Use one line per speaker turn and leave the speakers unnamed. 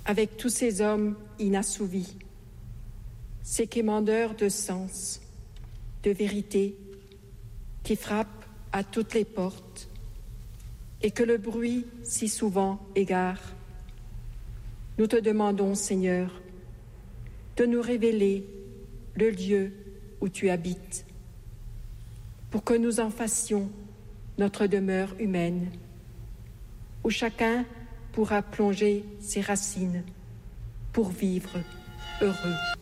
avec tous ces hommes inassouvis, ces quémandeurs de sens, de vérité, qui frappent à toutes les portes et que le bruit si souvent égare. Nous te demandons, Seigneur, de nous révéler le lieu où tu habites, pour que nous en fassions notre demeure humaine, où chacun pourra plonger ses racines pour vivre heureux.